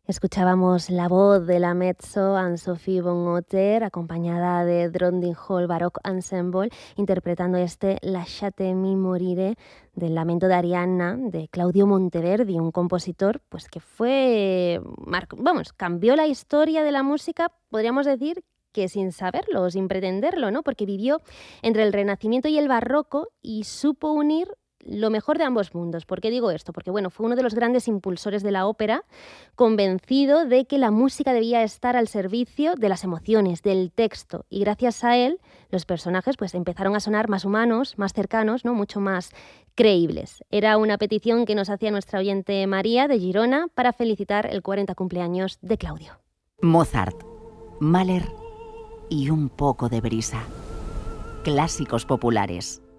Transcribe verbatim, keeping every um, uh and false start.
Escuchábamos la voz de la mezzo Anne-Sophie von Otter, acompañada de Trondheim Hall Baroque Ensemble, interpretando este Lasciatemi morire del Lamento de Arianna de Claudio Monteverdi, un compositor pues que fue, vamos, cambió la historia de la música, podríamos decir que sin saberlo, sin pretenderlo, ¿no? Porque vivió entre el Renacimiento y el Barroco y supo unir lo mejor de ambos mundos. ¿Por qué digo esto? Porque bueno, fue uno de los grandes impulsores de la ópera, convencido de que la música debía estar al servicio de las emociones, del texto, y gracias a él los personajes pues empezaron a sonar más humanos, más cercanos, ¿no? Mucho más creíbles. Era una petición que nos hacía nuestra oyente María de Girona para felicitar el cuarenta cumpleaños de Claudio. Mozart, Mahler y un poco de brisa. Clásicos populares.